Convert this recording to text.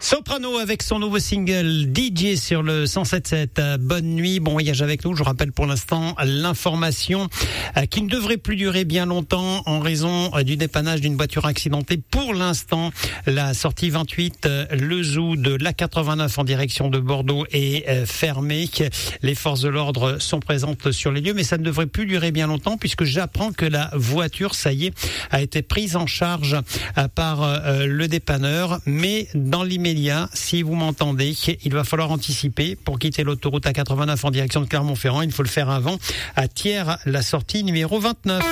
Soprano avec son nouveau single DJ sur le 107.7. Bonne nuit, bon voyage avec nous. Je rappelle pour l'instant l'information qui ne devrait plus durer bien longtemps en raison du dépannage d'une voiture accidentée. Pour l'instant, la sortie 28, le zoo de l'A89 en direction de Bordeaux est fermée. Les forces de l'ordre sont présentes sur les lieux, mais ça ne devrait plus durer bien longtemps puisque j'apprends que la voiture, ça y est, a été prise en charge par le dépanneur. Mais dans l'immédiat, si vous m'entendez, il va falloir anticiper pour quitter l'autoroute A89 en direction de Clermont-Ferrand. Il faut le faire avant à Thiers, la sortie numéro 29.